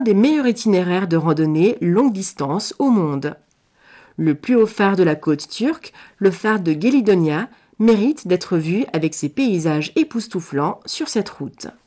des meilleurs itinéraires de randonnée longue distance au monde. Le plus haut phare de la côte turque, le phare de Gelidonia, mérite d'être vu avec ses paysages époustouflants sur cette route.